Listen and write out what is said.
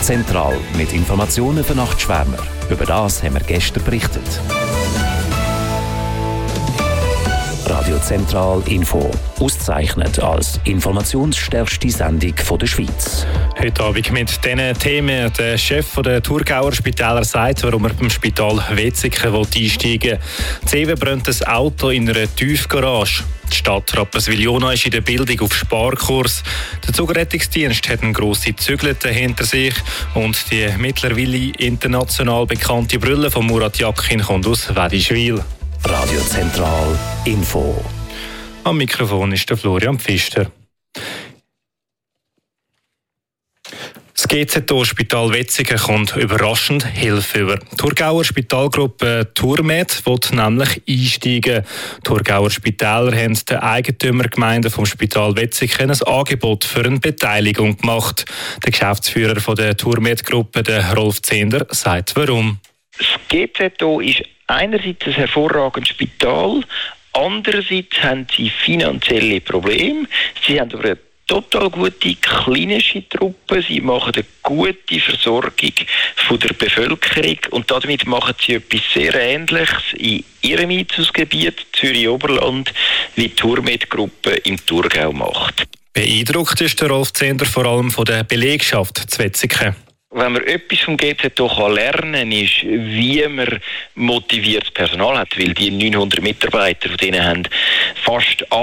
Zentral mit Informationen für Nachtschwärmer. Über das haben wir gestern berichtet. Radio Zentral Info. Auszeichnet als informationsstärkste Sendung der Schweiz. Heute Abend mit diesen Themen. Der Chef der Thurgauer Spitäler sagt, warum er beim Spital Wetzikon einsteigen will. Zeven brennt ein Auto in einer Tiefgarage. Die Stadt Rapperswil-Jona ist in der Bildung auf Sparkurs. Der Zugrettungsdienst hat eine grosse Zügelte hinter sich. Und die mittlerweile international bekannte Brille von Murat Yakin kommt aus Wedischwil. Radio Zentral Info. Am Mikrofon ist der Florian Pfister. Das GZO-Spital Wetzikon kommt überraschend Hilfe über. Die Thurgauer Spitalgruppe Thurmed will nämlich einsteigen. Die Thurgauer Spitäler haben den Eigentümergemeinden vom Spital Wetzikon ein Angebot für eine Beteiligung gemacht. Der Geschäftsführer von der Thurmed-Gruppe, der Rolf Zehnder, sagt warum. Das GZO ist einerseits ein hervorragendes Spital, andererseits haben sie finanzielle Probleme. Sie haben aber eine total gute klinische Truppe. Sie machen eine gute Versorgung von der Bevölkerung und damit machen sie etwas sehr Ähnliches in ihrem Einzugsgebiet Zürich-Oberland, wie die Thurmed-Gruppe im Thurgau macht. Beeindruckt ist der Rolf Zehnder vor allem von der Belegschaft zu Wetzikon. Wenn man etwas vom GZO lernen kann, ist, wie man motiviertes Personal hat, weil die 900 Mitarbeiter, von denen haben fast